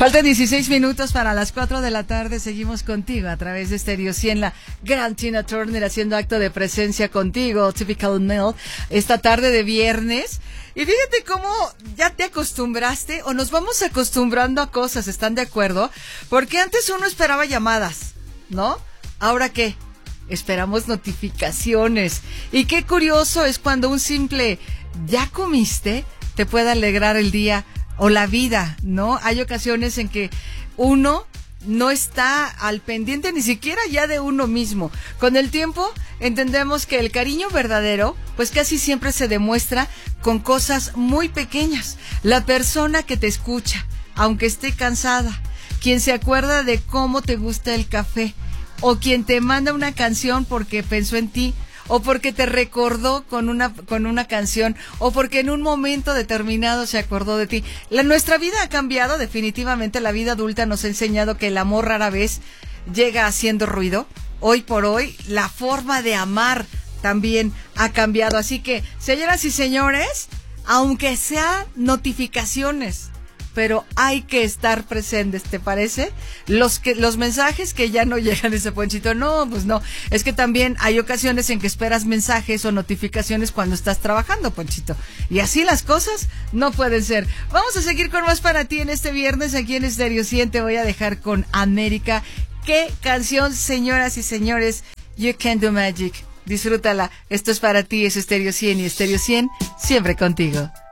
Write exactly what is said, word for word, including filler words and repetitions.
Faltan dieciséis minutos para las cuatro de la tarde. Seguimos contigo a través de Stereo cien, la gran Tina Turner haciendo acto de presencia contigo, Typical Male, esta tarde de viernes. Y fíjate cómo ya te acostumbraste o nos vamos acostumbrando a cosas, ¿están de acuerdo? Porque antes uno esperaba llamadas, ¿no? ¿Ahora qué? Esperamos notificaciones. Y qué curioso es cuando un simple ¿ya comiste? Te puede alegrar el día o la vida, ¿no? Hay ocasiones en que uno no está al pendiente ni siquiera ya de uno mismo. Con el tiempo entendemos que el cariño verdadero pues casi siempre se demuestra con cosas muy pequeñas. La persona que te escucha, aunque esté cansada, quien se acuerda de cómo te gusta el café, o quien te manda una canción porque pensó en ti, o porque te recordó con una con una canción, o porque en un momento determinado se acordó de ti. La, nuestra vida ha cambiado, definitivamente. La vida adulta nos ha enseñado que el amor rara vez llega haciendo ruido. Hoy por hoy, la forma de amar también ha cambiado. Así que, señoras y señores, aunque sean notificaciones, pero hay que estar presentes, ¿te parece? Los que los mensajes que ya no llegan, ese Ponchito, no, pues no. Es que también hay ocasiones en que esperas mensajes o notificaciones cuando estás trabajando, Ponchito. Y así las cosas no pueden ser. Vamos a seguir con más para ti en este viernes aquí en Stereo cien. Te voy a dejar con América. ¿Qué canción, señoras y señores? You Can Do Magic. Disfrútala. Esto es para ti, es Stereo cien y Stereo cien siempre contigo.